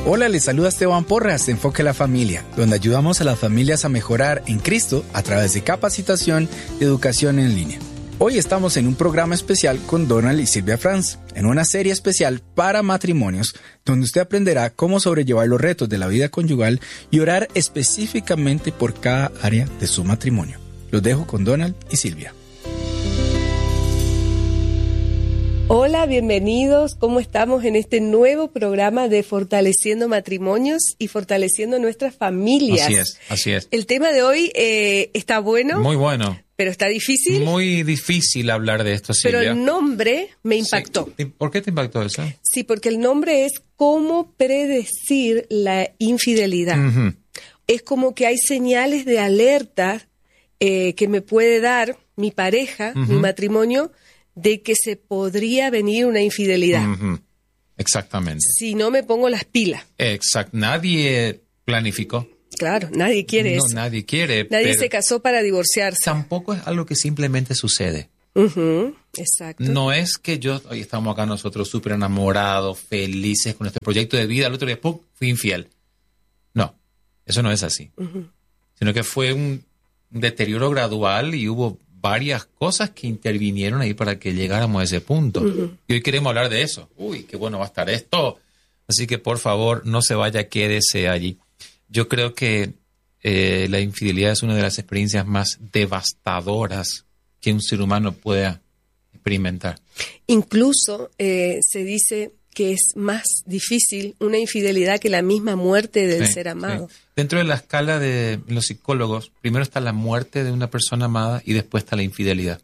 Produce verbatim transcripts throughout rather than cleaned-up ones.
Hola, les saluda Esteban Porras de Enfoque a la Familia, donde ayudamos a las familias a mejorar en Cristo a través de capacitación y educación en línea. Hoy estamos en un programa especial con Donald y Silvia Franz, en una serie especial para matrimonios, donde usted aprenderá cómo sobrellevar los retos de la vida conyugal y orar específicamente por cada área de su matrimonio. Los dejo con Donald y Silvia. Hola, bienvenidos. ¿Cómo estamos en este nuevo programa de Fortaleciendo Matrimonios y Fortaleciendo Nuestras Familias? Así es, así es. El tema de hoy eh, está bueno. Muy bueno. Pero está difícil. Muy difícil hablar de esto, Silvia. Pero el nombre me impactó. Sí. ¿Por qué te impactó eso? Sí, porque el nombre es ¿Cómo predecir la infidelidad? Uh-huh. Es como que hay señales de alerta eh, que me puede dar mi pareja, uh-huh. mi matrimonio, de que se podría venir una infidelidad. Uh-huh. Exactamente. Si no me pongo las pilas. Exacto. Nadie planificó. Claro, nadie quiere no, eso. Nadie quiere. Nadie pero se casó para divorciarse. Tampoco es algo que simplemente sucede. Uh-huh. Exacto. No es que yo, hoy estamos acá nosotros súper enamorados, felices con nuestro proyecto de vida, al otro día, ¡pum!, fui infiel. No, eso no es así. Uh-huh. Sino que fue un deterioro gradual y hubo varias cosas que intervinieron ahí para que llegáramos a ese punto. Uh-huh. Y hoy queremos hablar de eso. Uy, qué bueno va a estar esto. Así que, por favor, no se vaya, quédese allí. Yo creo que eh, la infidelidad es una de las experiencias más devastadoras que un ser humano pueda experimentar. Incluso eh, se dice que es más difícil una infidelidad que la misma muerte del sí, ser amado. Sí. Dentro de la escala de los psicólogos, primero está la muerte de una persona amada y después está la infidelidad.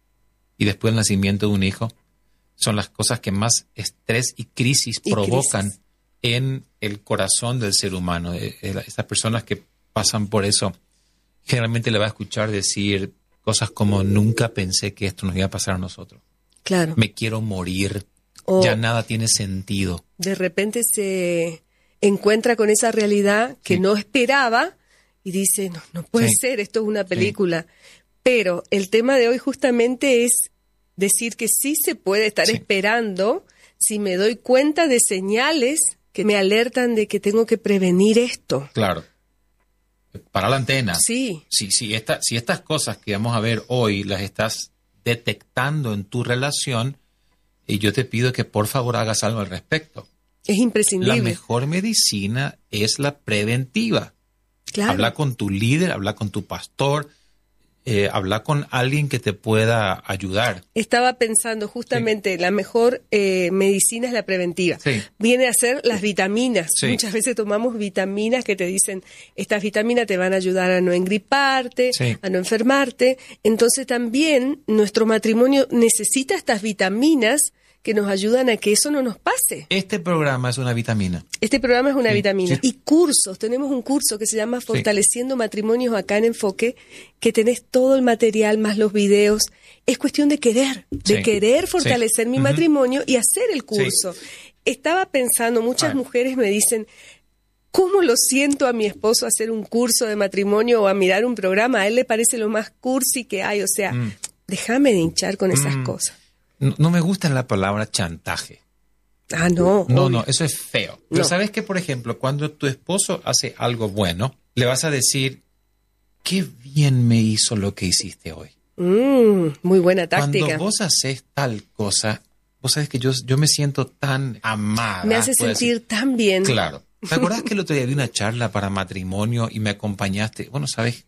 Y después el nacimiento de un hijo. Son las cosas que más estrés y crisis y provocan crisis. En el corazón del ser humano. Estas personas que pasan por eso, generalmente le va a escuchar decir cosas como: nunca pensé que esto nos iba a pasar a nosotros. Claro. Me quiero morir. O ya nada tiene sentido. De repente se encuentra con esa realidad que sí. no esperaba y dice, no, no puede sí. ser, esto es una película. Sí. Pero el tema de hoy justamente es decir que sí se puede estar sí. esperando si me doy cuenta de señales que me alertan de que tengo que prevenir esto. Claro. Para la antena. Sí. Sí, sí. Esta, si estas cosas que vamos a ver hoy las estás detectando en tu relación, y yo te pido que por favor hagas algo al respecto. Es imprescindible. La mejor medicina es la preventiva. Claro. Habla con tu líder, habla con tu pastor, eh, habla con alguien que te pueda ayudar. Estaba pensando justamente, sí. la mejor eh, medicina es la preventiva. Sí. Viene a ser las vitaminas. Sí. Muchas veces tomamos vitaminas que te dicen, estas vitaminas te van a ayudar a no engriparte, sí. a no enfermarte. Entonces también nuestro matrimonio necesita estas vitaminas que nos ayudan a que eso no nos pase. Este programa es una vitamina. Este programa es una sí, vitamina. Sí. Y cursos, tenemos un curso que se llama Fortaleciendo sí. Matrimonios acá en Enfoque, que tenés todo el material más los videos. Es cuestión de querer, de sí. querer fortalecer sí. mi uh-huh. matrimonio y hacer el curso. Sí. Estaba pensando, muchas mujeres me dicen, ¿cómo lo siento a mi esposo hacer un curso de matrimonio o a mirar un programa? A él le parece lo más cursi que hay. O sea, mm. déjame de hinchar con esas mm. cosas. No, no me gusta la palabra chantaje. Ah, no. No, obvio. no, eso es feo. Pero no. sabes que, por ejemplo, cuando tu esposo hace algo bueno, le vas a decir, qué bien me hizo lo que hiciste hoy. Mm, muy buena táctica. Cuando vos haces tal cosa, vos sabes que yo, yo me siento tan amada. Me hace sentir decir, tan bien. Claro. ¿Te acordás que el otro día di una charla para matrimonio y me acompañaste? Bueno, sabes,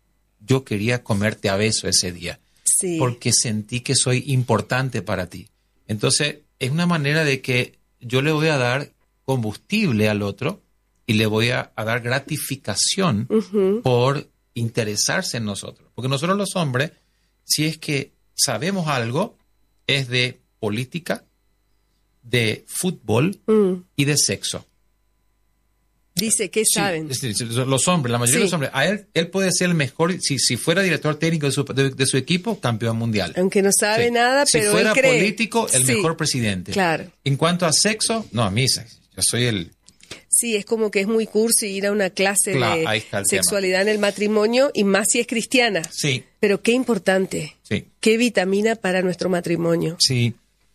yo quería comerte a beso ese día. Sí. Porque sentí que soy importante para ti. Entonces, es una manera de que yo le voy a dar combustible al otro y le voy a, a dar gratificación uh-huh. por interesarse en nosotros. Porque nosotros los hombres, si es que sabemos algo, es de política, de fútbol uh. y de sexo. Dice, ¿qué saben? Sí, los hombres, la mayoría sí. de los hombres. A él, él puede ser el mejor, si, si fuera director técnico de su, de, de su equipo, campeón mundial. Aunque no sabe sí. nada, pero si fuera él cree. político, el sí. mejor presidente. Claro. En cuanto a sexo, no, a mí, yo soy el... Sí, es como que es muy cursi ir a una clase claro, de sexualidad tema. En el matrimonio, y más si es cristiana. Sí. Pero qué importante. Sí. Qué vitamina para nuestro matrimonio. Sí.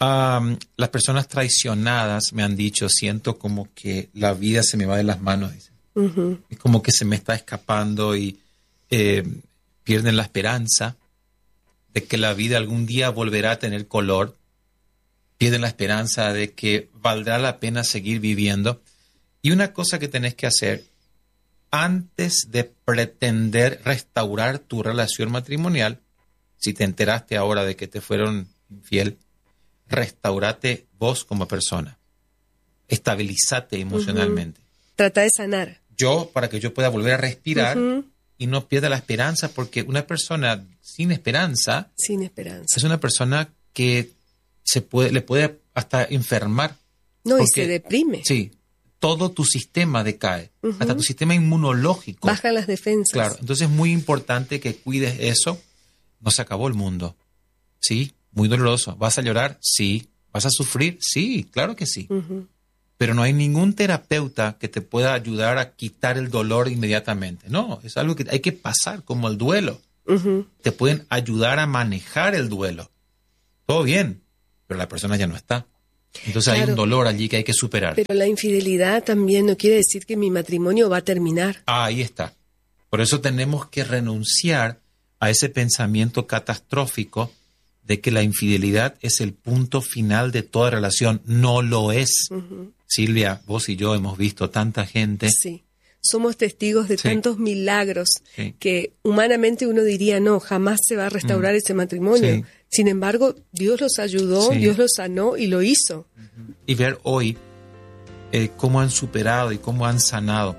Um, las personas traicionadas me han dicho, siento como que la vida se me va de las manos. Dicen. Uh-huh. Es como que se me está escapando y eh, pierden la esperanza de que la vida algún día volverá a tener color. Pierden la esperanza de que valdrá la pena seguir viviendo. Y una cosa que tenés que hacer antes de pretender restaurar tu relación matrimonial, si te enteraste ahora de que te fueron infiel, restaurate vos como persona. Estabilizate emocionalmente. Uh-huh. Trata de sanar. Yo, para que yo pueda volver a respirar uh-huh. y no pierda la esperanza, porque una persona sin esperanza, sin esperanza es una persona que se puede, le puede hasta enfermar. No, porque, y se deprime. Sí, todo tu sistema decae, uh-huh. hasta tu sistema inmunológico. Bajan las defensas. Claro, entonces es muy importante que cuides eso. No se acabó el mundo, ¿sí? Muy doloroso. ¿Vas a llorar? Sí. ¿Vas a sufrir? Sí, claro que sí. Uh-huh. Pero no hay ningún terapeuta que te pueda ayudar a quitar el dolor inmediatamente. No, es algo que hay que pasar, como el duelo. Uh-huh. Te pueden ayudar a manejar el duelo. Todo bien, pero la persona ya no está. Entonces claro, hay un dolor allí que hay que superar. Pero la infidelidad también no quiere decir que mi matrimonio va a terminar. Ah, ahí está. Por eso tenemos que renunciar a ese pensamiento catastrófico de que la infidelidad es el punto final de toda relación. No lo es. Uh-huh. Silvia, vos y yo hemos visto tanta gente. Sí, somos testigos de sí. tantos milagros sí. que humanamente uno diría, no, jamás se va a restaurar mm. ese matrimonio. Sí. Sin embargo, Dios los ayudó, sí. Dios los sanó y lo hizo. Uh-huh. Y ver hoy eh, cómo han superado y cómo han sanado.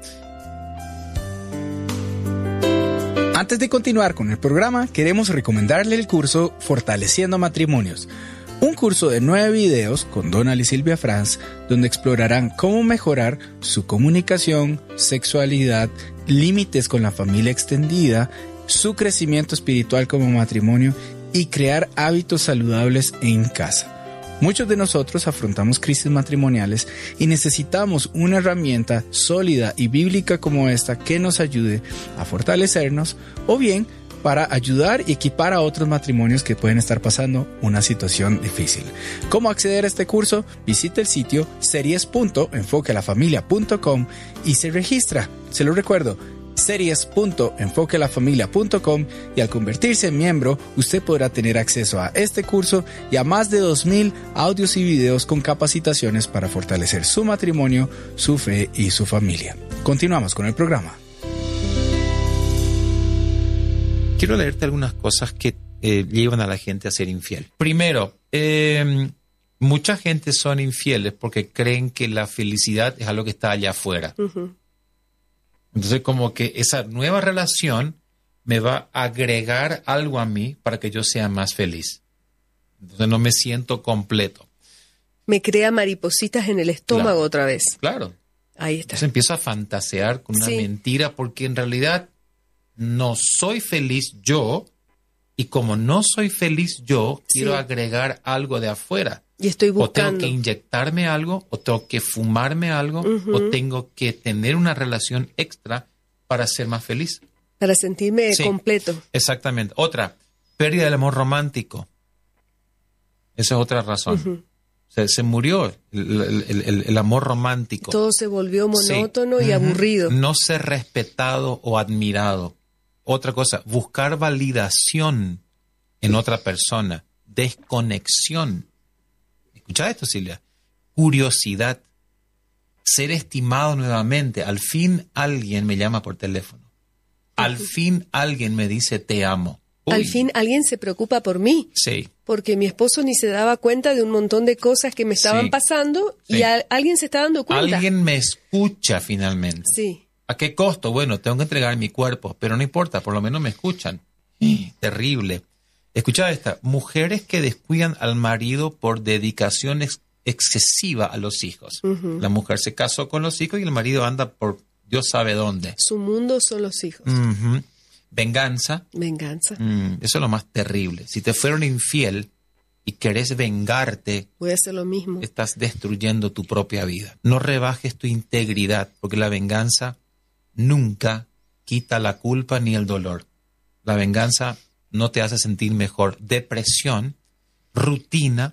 Antes de continuar con el programa, queremos recomendarle el curso Fortaleciendo Matrimonios, un curso de nueve videos con Donald y Silvia Franz, donde explorarán cómo mejorar su comunicación, sexualidad, límites con la familia extendida, su crecimiento espiritual como matrimonio y crear hábitos saludables en casa. Muchos de nosotros afrontamos crisis matrimoniales y necesitamos una herramienta sólida y bíblica como esta que nos ayude a fortalecernos o bien para ayudar y equipar a otros matrimonios que pueden estar pasando una situación difícil. ¿Cómo acceder a este curso? Visite el sitio series punto enfoque a la familia punto com y se registra. Se lo recuerdo, series punto enfoque a la familia punto com, y al convertirse en miembro usted podrá tener acceso a este curso y a más de dos mil audios y videos con capacitaciones para fortalecer su matrimonio, su fe y su familia. Continuamos con el programa. Quiero leerte algunas cosas que eh, llevan a la gente a ser infiel. Primero, eh, mucha gente son infieles porque creen que la felicidad es algo que está allá afuera. Uh-huh. Entonces, como que esa nueva relación me va a agregar algo a mí para que yo sea más feliz. Entonces, no me siento completo. Me crea maripositas en el estómago claro. otra vez. Claro. Ahí está. Entonces, empiezo a fantasear con una sí. mentira porque en realidad no soy feliz yo, y como no soy feliz yo, sí. quiero agregar algo de afuera. Y estoy buscando. O tengo que inyectarme algo, o tengo que fumarme algo, uh-huh. o tengo que tener una relación extra para ser más feliz. Para sentirme sí, completo. Exactamente. Otra, pérdida del amor romántico. Esa es otra razón. Uh-huh. Se, se murió el, el, el, el amor romántico. Todo se volvió monótono sí. y uh-huh. aburrido. No ser respetado o admirado. Otra cosa, buscar validación en otra persona. Desconexión. ¿Escuchás esto, Silvia? Curiosidad. Ser estimado nuevamente. Al fin alguien me llama por teléfono. Al uh-huh. fin alguien me dice te amo. Uy. Al fin alguien se preocupa por mí. Sí. Porque mi esposo ni se daba cuenta de un montón de cosas que me estaban sí. pasando sí. y a, alguien se está dando cuenta. Alguien me escucha finalmente. Sí. ¿A qué costo? Bueno, tengo que entregar mi cuerpo, pero no importa, por lo menos me escuchan. Terrible. Escuchad esta. Mujeres que descuidan al marido por dedicación ex- excesiva a los hijos. Uh-huh. La mujer se casó con los hijos y el marido anda por Dios sabe dónde. Su mundo son los hijos. Uh-huh. Venganza. Venganza. Mm, eso es lo más terrible. Si te fueron infiel y querés vengarte, voy a hacer lo mismo. Estás destruyendo tu propia vida. No rebajes tu integridad, porque la venganza nunca quita la culpa ni el dolor. La venganza no te hace sentir mejor. Depresión, rutina,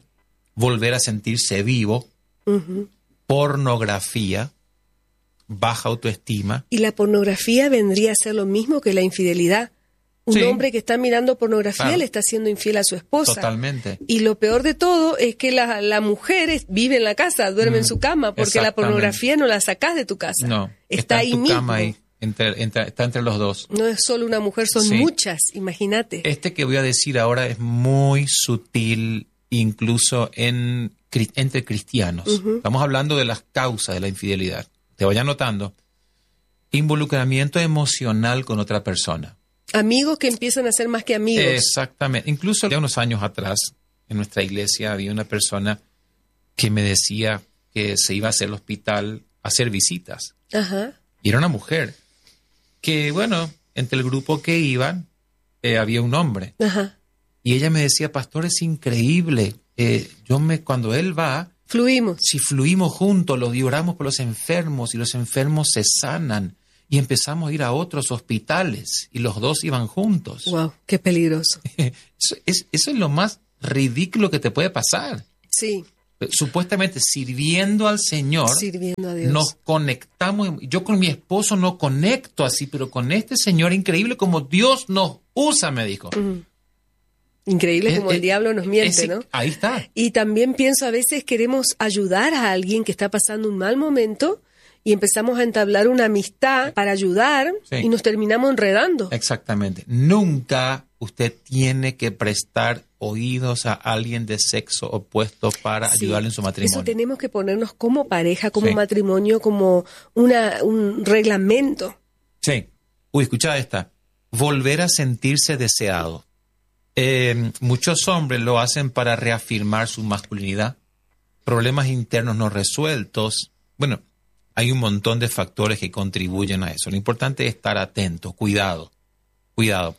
volver a sentirse vivo, uh-huh. pornografía, baja autoestima. Y la pornografía vendría a ser lo mismo que la infidelidad. Un sí. hombre que está mirando pornografía claro. le está siendo infiel a su esposa. Totalmente. Y lo peor de todo es que la, la mujer es, vive en la casa, duerme mm, en su cama, porque la pornografía no la sacás de tu casa. No, está, está ahí en tu mismo. Cama ahí, entre, entre, está entre los dos. No es solo una mujer, son sí. muchas, imagínate. Este que voy a decir ahora es muy sutil, incluso en, entre cristianos. Uh-huh. Estamos hablando de las causas de la infidelidad. Te vaya notando. Involucramiento emocional con otra persona. Amigos que empiezan a ser más que amigos. Exactamente. Incluso ya unos años atrás, en nuestra iglesia había una persona que me decía que se iba a hacer al hospital a hacer visitas. Ajá. Y era una mujer que, bueno, entre el grupo que iban eh, había un hombre. Ajá. Y ella me decía, pastor, es increíble. Eh, yo me, cuando él va... Fluimos. Si fluimos juntos, los y oramos por los enfermos y los enfermos se sanan. Y empezamos a ir a otros hospitales y los dos iban juntos. ¡Wow! ¡Qué peligroso! Eso es, eso es lo más ridículo que te puede pasar. Sí. Supuestamente sirviendo al Señor, sirviendo a Dios. Nos conectamos. Yo con mi esposo no conecto así, pero con este Señor, increíble como Dios nos usa, me dijo. Mm. Increíble como es, el diablo nos miente, ese, ¿no? Ahí está. Y también pienso, a veces queremos ayudar a alguien que está pasando un mal momento y empezamos a entablar una amistad para ayudar sí. y nos terminamos enredando. Exactamente. Nunca usted tiene que prestar oídos a alguien de sexo opuesto para sí. ayudarle en su matrimonio. Eso tenemos que ponernos como pareja, como sí. matrimonio, como una, un reglamento. Sí. Uy, escucha esta. Volver a sentirse deseado. Eh, muchos hombres lo hacen para reafirmar su masculinidad. Problemas internos no resueltos. Bueno, hay un montón de factores que contribuyen a eso. Lo importante es estar atento, cuidado, cuidado.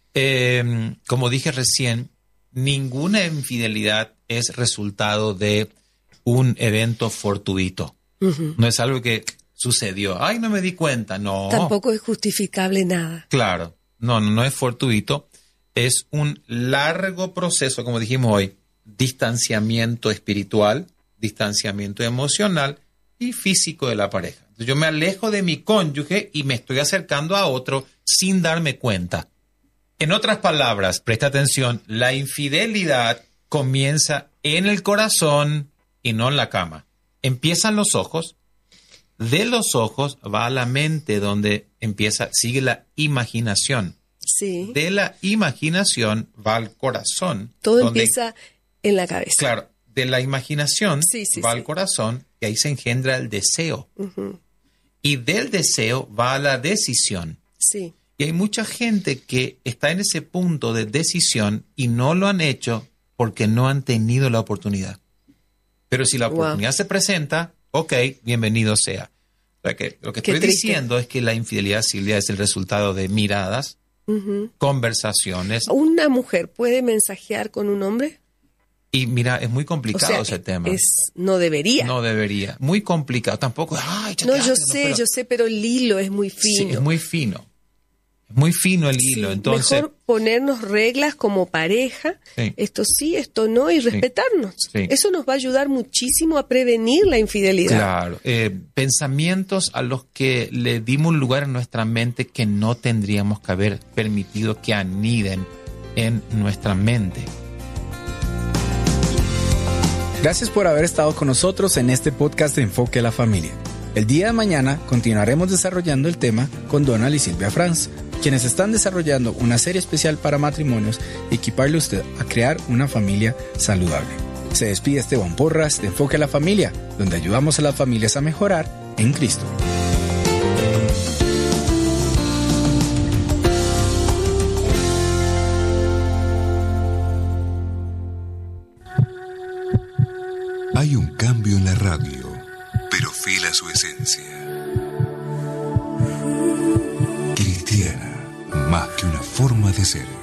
Eh, como dije recién, ninguna infidelidad es resultado de un evento fortuito. Uh-huh. No es algo que sucedió. Ay, no me di cuenta. No. Tampoco es justificable nada. Claro. No, no, no es fortuito. Es un largo proceso, como dijimos hoy, distanciamiento espiritual, distanciamiento emocional y físico de la pareja. Entonces, yo me alejo de mi cónyuge y me estoy acercando a otro sin darme cuenta. En otras palabras, presta atención, la infidelidad comienza en el corazón y no en la cama. Empiezan los ojos, de los ojos va a la mente donde empieza, sigue la imaginación. Sí. De la imaginación va al corazón. Todo donde, empieza en la cabeza. Claro, de la imaginación sí, sí, va sí. al corazón y ahí se engendra el deseo. Uh-huh. Y del deseo va a la decisión. Sí. Y hay mucha gente que está en ese punto de decisión y no lo han hecho porque no han tenido la oportunidad. Pero si la oportunidad wow. se presenta, ok, bienvenido sea. O sea que lo que Qué estoy triste. diciendo es que la infidelidad, Silvia, es el resultado de miradas, uh-huh. conversaciones. ¿Una mujer puede mensajear con un hombre? Y mira, es muy complicado o sea, ese tema. Es, no debería. No debería. Muy complicado. Tampoco. Ay, no, yo sé, pero, yo sé, pero el hilo es muy fino. Sí, es muy fino. Es muy fino el hilo. Sí, Entonces, mejor ponernos reglas como pareja. Sí. Esto sí, esto no, y respetarnos. Sí. Eso nos va a ayudar muchísimo a prevenir la infidelidad. Claro. Eh, pensamientos a los que le dimos un lugar en nuestra mente que no tendríamos que haber permitido que aniden en nuestra mente. Gracias por haber estado con nosotros en este podcast de Enfoque a la Familia. El día de mañana continuaremos desarrollando el tema con Donald y Silvia Franz, quienes están desarrollando una serie especial para matrimonios y equiparle a usted a crear una familia saludable. Se despide Esteban Porras de Enfoque a la Familia, donde ayudamos a las familias a mejorar en Cristo. Hay un cambio en la radio, pero fiel a su esencia. Cristiana, más que una forma de ser.